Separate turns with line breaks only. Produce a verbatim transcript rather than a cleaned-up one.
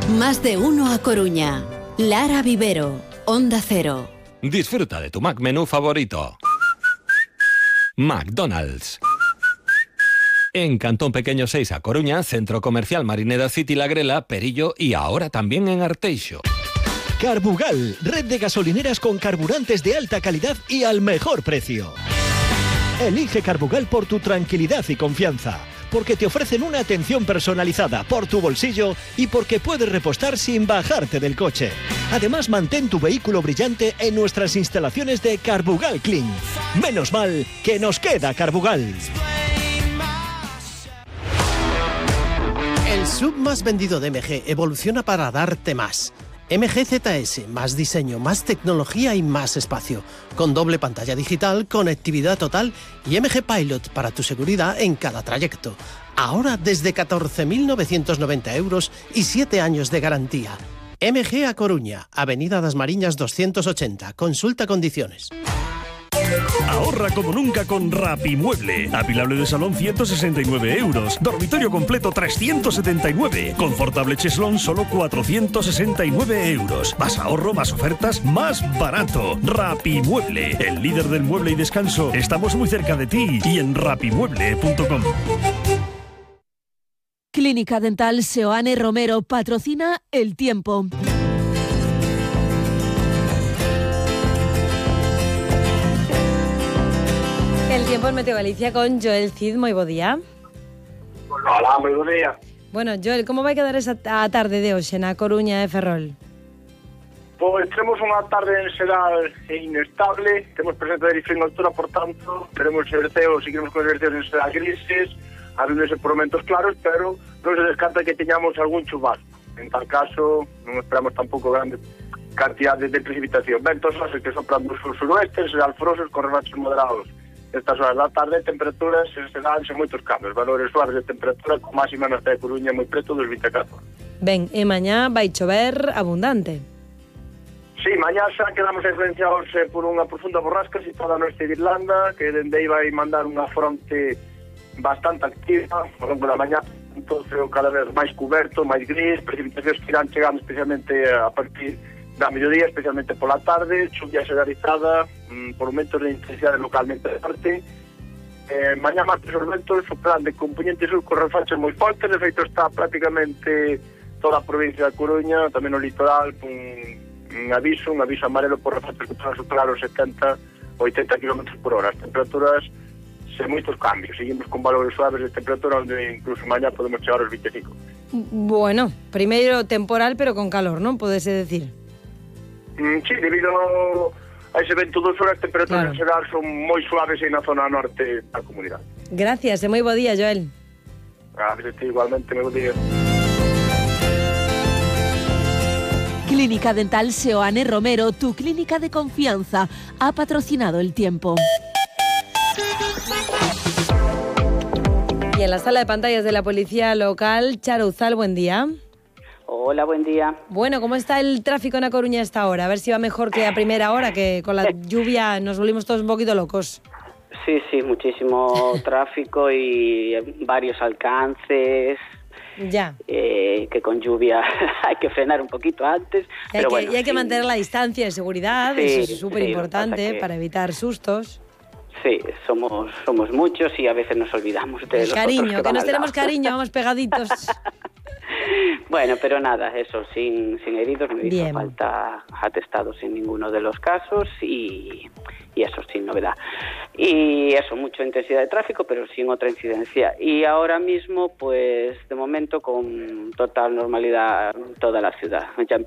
Más de uno a Coruña. Lara Vivero, Onda Cero.
Disfruta de tu Mac menú favorito. McDonald's. En Cantón Pequeño seis a Coruña, Centro Comercial Marineda City La Grela, Perillo y ahora también en Arteixo.
Carbugal, red de gasolineras con carburantes de alta calidad y al mejor precio. Elige Carbugal por tu tranquilidad y confianza, porque te ofrecen una atención personalizada por tu bolsillo y porque puedes repostar sin bajarte del coche. Además, mantén tu vehículo brillante en nuestras instalaciones de Carbugal Clean. Menos mal que nos queda Carbugal.
El sub más vendido de M G evoluciona para darte más. M G Z S, más diseño, más tecnología y más espacio. Con doble pantalla digital, conectividad total y M G Pilot para tu seguridad en cada trayecto. Ahora desde catorce mil novecientos noventa euros y siete años de garantía. M G a Coruña, Avenida das Mariñas doscientos ochenta. Consulta condiciones.
Ahorra como nunca con Rapimueble. Apilable de salón ciento sesenta y nueve euros. Dormitorio completo trescientos setenta y nueve. Confortable cheslón solo cuatrocientos sesenta y nueve euros. Más ahorro, más ofertas, más barato. Rapimueble, el líder del mueble y descanso. Estamos muy cerca de ti y en rapimueble punto com.
Clínica Dental Seoane Romero patrocina El Tiempo.
El tiempo en Meteo Galicia con Joel Cid, moi bo día.
Hola, moi bo día.
Bueno, Joel, como vai quedar esa a tarde de hoxe na Coruña e Ferrol?
Pois temos unha tarde en xeral inestable, temos presencia de frío en altura, por tanto, teremos verteos, seguiremos con verteos en xeral grises, abriéndose por momentos claros, pero non se descarta que teñamos algún chubasco. En tal caso, non esperamos tampouco grandes cantidades de precipitación. Ventos que sopran do sur-suroeste, xeral frosos con rebachos moderados. Estas horas da tarde, temperaturas en xeral sen moitos cambios, valores suaves de temperatura con máxima na cidade de Coruña moi preto dos vinte e catro.
Ben, e mañá vai chover abundante.
Sí, mañá xa quedamos influenciados eh, por unha profunda borrasca situada no oeste de Irlanda, que dende aí vai mandar unha fronte bastante activa ao longo da mañá, entonces cada vez máis cuberto, máis gris, precipitacións que irán chegando especialmente a partir da mediodía, especialmente pola tarde, chuvia xeneralizada, mmm, por momentos de intensidade localmente forte. Eh, mañá martes os ventos sopran de componente sur con refachos moi fortes, de feito está prácticamente toda a provincia da Coruña, tamén o litoral, un, un aviso, un aviso amarelo por refachos que van a superar os setenta a oitenta kilómetros por hora. As temperaturas sen moitos cambios, seguimos con valores suaves de temperatura onde incluso mañá podemos chegar aos vinte e cinco.
Bueno, primeiro temporal pero con calor, non? Podese decir.
Mm, sí, debido a ese vento dos horas, as temperaturas
claro.
en xeral son moi suaves aí na zona norte da comunidade.
Gracias, e moi bo día, Joel.
Gracias, igualmente, moi bo día.
Clínica Dental Seoane Romero, tu clínica de confianza, ha patrocinado El Tiempo.
Y en la sala de pantallas de la policía local, Charo Uzal, buen día.
Hola, buen día.
Bueno, ¿cómo está el tráfico en A Coruña a esta hora? A ver si va mejor que a primera hora, que con la lluvia nos volvimos todos un poquito locos.
Sí, sí, muchísimo tráfico y varios alcances.
Ya.
Eh, que con lluvia hay que frenar un poquito antes.
Y
pero
hay,
bueno,
que, y hay que
sí.
mantener la distancia de seguridad,
Sí,
eso es súper importante
sí, que...
para evitar sustos.
Sí, somos somos muchos y a veces nos olvidamos de
El
los
cariño,
otros que,
que
van
nos
al
tenemos
lado.
cariño, vamos pegaditos.
Bueno, pero nada, eso, sin, sin heridos, no hizo
Bien.
falta atestados en ninguno de los casos y, y eso, sin novedad. Y eso, mucha intensidad de tráfico, pero sin otra incidencia. Y ahora mismo, pues, de momento, con total normalidad toda la ciudad. Ya